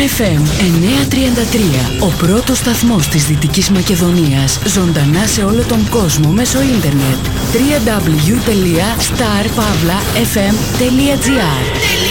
FM 933, ο πρώτος σταθμός της Δυτικής Μακεδονίας, ζωντανά σε όλο τον κόσμο μέσω ίντερνετ. www.starpavlafm.gr